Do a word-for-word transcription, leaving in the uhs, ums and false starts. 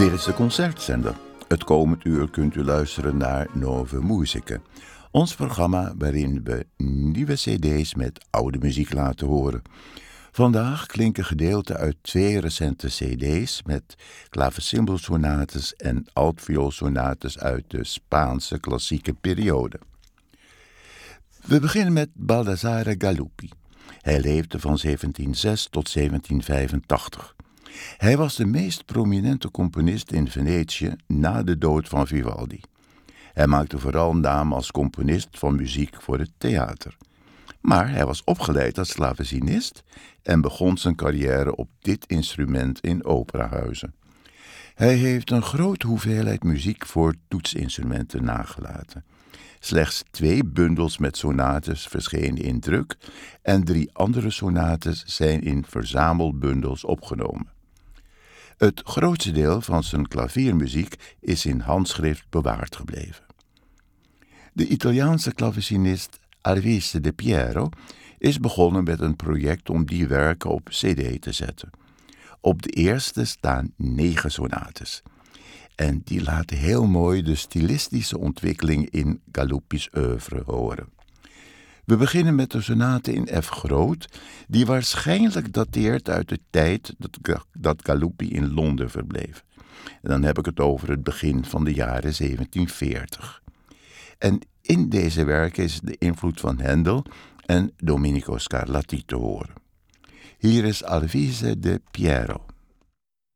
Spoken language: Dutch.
Dit is de Concertzender. Het komend uur kunt u luisteren naar Nove Musica, ons programma waarin we nieuwe cd's met oude muziek laten horen. Vandaag klinken gedeelten uit twee recente cd's met klaversymbelsonates en altvioolsonates uit de Spaanse klassieke periode. We beginnen met Baldassare Galuppi. Hij leefde van zeventienhonderdzes tot zeventienhonderdvijfentachtig. Hij was de meest prominente componist in Venetië na de dood van Vivaldi. Hij maakte vooral naam als componist van muziek voor het theater. Maar hij was opgeleid als klavecinist en begon zijn carrière op dit instrument in operahuizen. Hij heeft een grote hoeveelheid muziek voor toetsinstrumenten nagelaten. Slechts twee bundels met sonates verschenen in druk en drie andere sonates zijn in verzamelbundels opgenomen. Het grootste deel van zijn klaviermuziek is in handschrift bewaard gebleven. De Italiaanse klavecinist Alvise De Piero is begonnen met een project om die werken op cd te zetten. Op de eerste staan negen sonates. En die laten heel mooi de stilistische ontwikkeling in Galuppi's oeuvre horen. We beginnen met de sonate in F groot, die waarschijnlijk dateert uit de tijd dat, dat Galuppi in Londen verbleef. En dan heb ik het over het begin van de jaren zeventienveertig. En in deze werken is de invloed van Handel en Domenico Scarlatti te horen. Hier is Alvise De Piero.